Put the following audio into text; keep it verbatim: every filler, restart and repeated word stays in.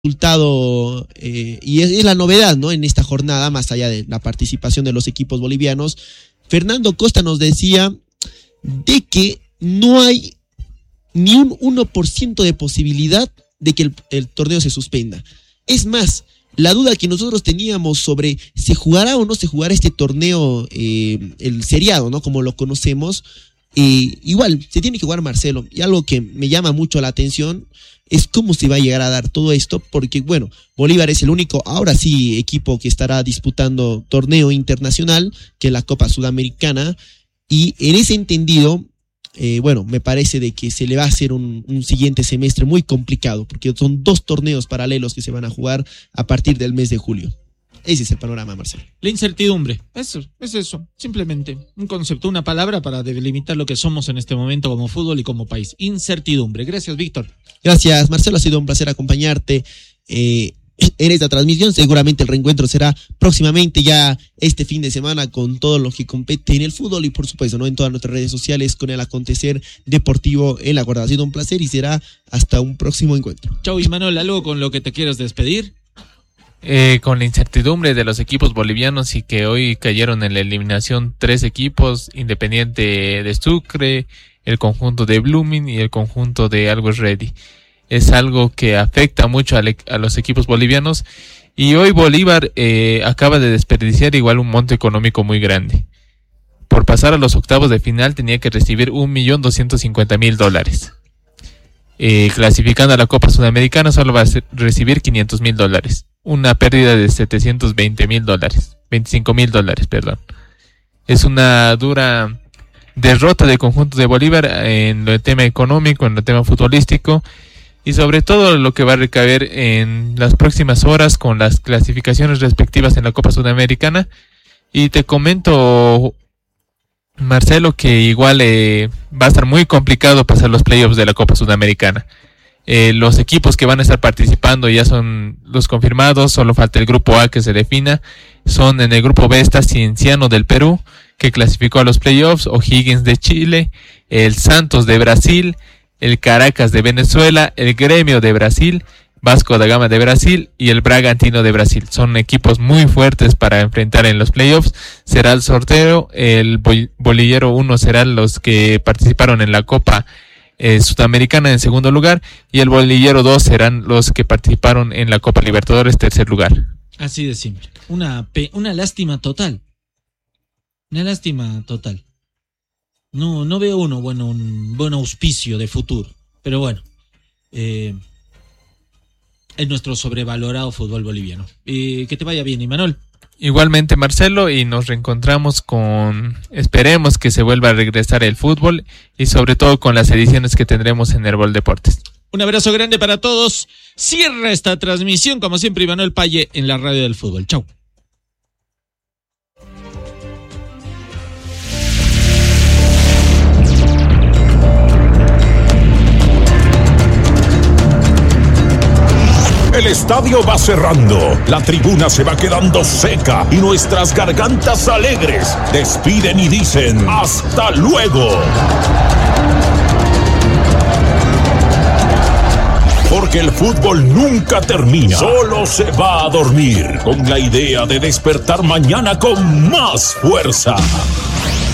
resultado, eh, y es, es la novedad, ¿no? En esta jornada, más allá de la participación de los equipos bolivianos, Fernando Costa nos decía de que no hay ni un uno por ciento de posibilidad de que el, el torneo se suspenda. Es más, la duda que nosotros teníamos sobre si jugará o no se jugará este torneo, eh, el seriado, ¿no? Como lo conocemos, eh, igual se tiene que jugar, Marcelo. Y algo que me llama mucho la atención es cómo se va a llegar a dar todo esto, porque bueno, Bolívar es el único, ahora sí, equipo que estará disputando torneo internacional, que es la Copa Sudamericana, y en ese entendido, eh, bueno, me parece de que se le va a hacer un, un siguiente semestre muy complicado, porque son dos torneos paralelos que se van a jugar a partir del mes de julio. Ese es el panorama, Marcelo. La incertidumbre, eso, es eso, simplemente un concepto, una palabra para delimitar lo que somos en este momento como fútbol y como país. Incertidumbre. Gracias, Víctor. Gracias, Marcelo, ha sido un placer acompañarte eh, en esta transmisión. Seguramente el reencuentro será próximamente, ya este fin de semana, con todo lo que compete en el fútbol y por supuesto, ¿no?, en todas nuestras redes sociales con el acontecer deportivo en la Guarda. Ha sido un placer y será hasta un próximo encuentro. Chau, Imanol, ¿algo con lo que te quieras despedir? Eh, con la incertidumbre de los equipos bolivianos y que hoy cayeron en la eliminación tres equipos: Independiente de Sucre, el conjunto de Blooming y el conjunto de Always Ready. Es algo que afecta mucho a, le, a los equipos bolivianos, y hoy Bolívar eh, acaba de desperdiciar igual un monto económico muy grande. Por pasar a los octavos de final tenía que recibir un millón doscientos cincuenta mil dólares. Eh, clasificando a la Copa Sudamericana solo va a ser, recibir quinientos mil dólares. Una pérdida de setecientos veinte mil dólares, veinticinco mil dólares, perdón. Es una dura derrota del conjunto de Bolívar en el tema económico, en el tema futbolístico, y sobre todo lo que va a recaer en las próximas horas con las clasificaciones respectivas en la Copa Sudamericana. Y te comento, Marcelo, que igual eh, va a estar muy complicado pasar los playoffs de la Copa Sudamericana. Eh, los equipos que van a estar participando ya son los confirmados, solo falta el grupo A que se defina. Son en el grupo B está Cienciano del Perú, que clasificó a los playoffs, O'Higgins de Chile, el Santos de Brasil, el Caracas de Venezuela, el Gremio de Brasil, Vasco da Gama de Brasil y el Bragantino de Brasil. Son equipos muy fuertes para enfrentar en los playoffs. Será el sorteo, el Bolillero uno serán los que participaron en la Copa Eh, Sudamericana en segundo lugar, y el Bolillero dos serán los que participaron en la Copa Libertadores, tercer lugar. Así de simple. Una, pe- una lástima total. Una lástima total. No, no veo uno, bueno, un buen auspicio de futuro. Pero bueno, eh, es nuestro sobrevalorado fútbol boliviano. Eh, que te vaya bien, Imanol. Igualmente, Marcelo, y nos reencontramos con, esperemos que se vuelva a regresar el fútbol y sobre todo con las ediciones que tendremos en Herbol Deportes. Un abrazo grande para todos. Cierra esta transmisión, como siempre, Imanol Paye en la radio del fútbol. Chau. El estadio va cerrando, la tribuna se va quedando seca y nuestras gargantas alegres despiden y dicen ¡hasta luego! Porque el fútbol nunca termina, solo se va a dormir con la idea de despertar mañana con más fuerza.